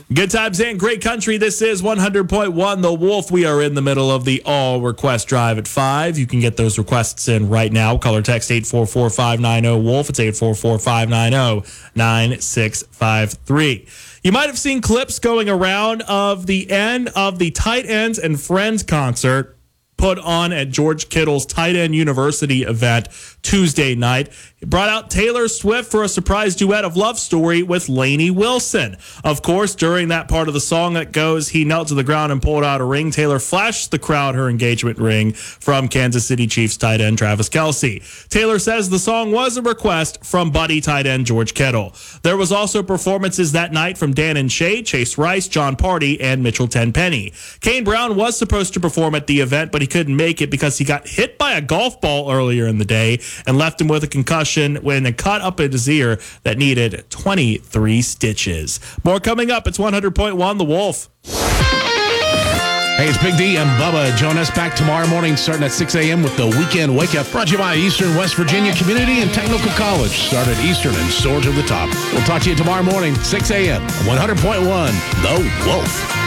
Good times and great country. This is 100.1 The Wolf. We are in the middle of the all request drive at 5. You can get those requests in right now. Color text 844-590-WOLF. It's 844-590-9653. You might have seen clips going around of the end of the Tight Ends and Friends concert put on at George Kittle's Tight End University event Tuesday night. He brought out Taylor Swift for a surprise duet of Love Story with Lainey Wilson. Of course, during that part of the song that goes, he knelt to the ground and pulled out a ring, Taylor flashed the crowd her engagement ring from Kansas City Chiefs tight end Travis Kelce. Taylor says the song was a request from buddy tight end George Kittle. There was also performances that night from Dan and Shay, Chase Rice, John Party, and Mitchell Tenpenny. Kane Brown was supposed to perform at the event, but he couldn't make it because he got hit by a golf ball earlier in the day and left him with a concussion when it cut up in his ear that needed 23 stitches. More coming up. It's 100.1 The Wolf. Hey, it's Big D and Bubba. Join us back tomorrow morning starting at 6 a.m. with the Weekend Wake Up, brought to you by Eastern West Virginia Community and Technical College. Start at Eastern and soar to the top. We'll talk to you tomorrow morning, 6 a.m. 100.1 The Wolf.